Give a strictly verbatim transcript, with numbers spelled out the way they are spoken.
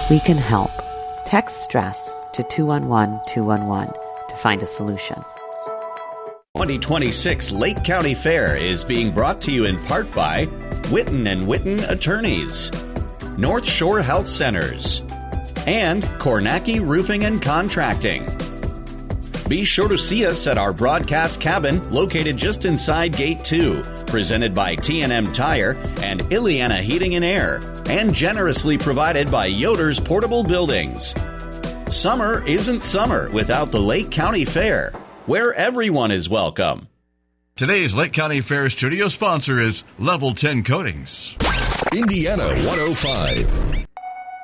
We can help. Text STRESS to two one one two one one to find a solution. twenty twenty-six Lake County Fair is being brought to you in part by Witten and Witten Attorneys, North Shore Health Centers, and Kornacki Roofing and Contracting. Be sure to see us at our broadcast cabin located just inside Gate two, presented by T and M Tire and Ileana Heating and Air, and generously provided by Yoder's Portable Buildings. Summer isn't summer without the Lake County Fair, where everyone is welcome. Today's Lake County Fair studio sponsor is Level ten Coatings. Indiana one oh five.